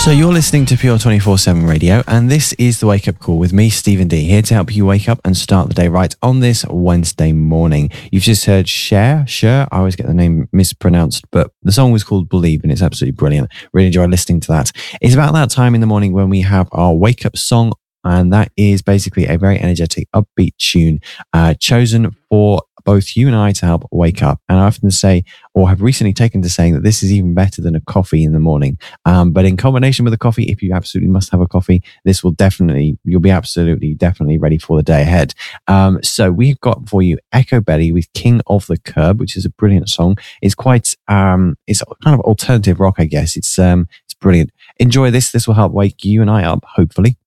So you're listening to Pure 24/7 Radio, and this is the Wake Up Call with me, Stephen D, here to help you wake up and start the day right on this Wednesday morning. You've just heard Cher, I always get the name mispronounced, but the song was called Believe, and it's absolutely brilliant. Really enjoy listening to that. It's about that time in the morning when we have our wake up song, and that is basically a very energetic, upbeat tune chosen for both you and I to help wake up. And I often say, or have recently taken to saying, that this is even better than a coffee in the morning. But in combination with a coffee, if you absolutely must have a coffee, this will you'll be definitely ready for the day ahead. So we've got for you Echo Belly with King of the Curb, which is a brilliant song. It's quite, it's kind of alternative rock, I guess. It's brilliant. Enjoy this. This will help wake you and I up, hopefully.